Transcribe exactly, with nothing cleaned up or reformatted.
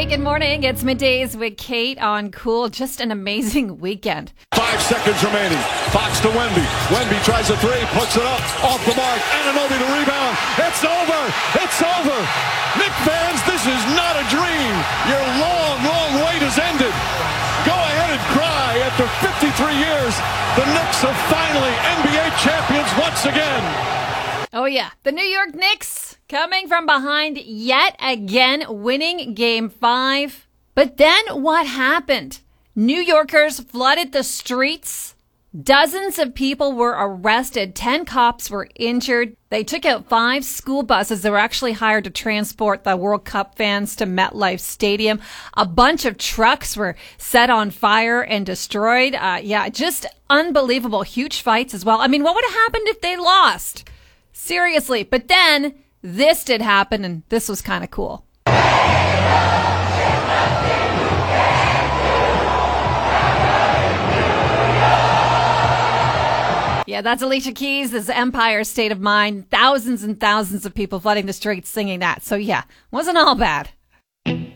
Hey, good morning. It's Middays with Kate on Cool. Just an amazing weekend. Five seconds remaining. Fox to Wemby. Wemby tries a three, puts it up, off the mark. Anunoby to rebound. It's over. It's over. Knicks fans, this is not a dream. Your long, long wait has ended. Go ahead and cry. After fifty-three years, the Knicks are finally N B A champions once again. Oh, yeah. The New York Knicks coming from behind yet again, winning game five. But then what happened? New Yorkers flooded the streets. Dozens of people were arrested. Ten cops were injured. They took out five school buses that were actually hired to transport the World Cup fans to MetLife Stadium. A bunch of trucks were set on fire and destroyed. Uh, yeah, just unbelievable. Huge fights as well. I mean, what would have happened if they lost? Seriously. But then this did happen, and this was kind of cool. Yeah, that's Alicia Keys' Empire State of Mind. Thousands and thousands of people flooding the streets singing that. So yeah, wasn't all bad.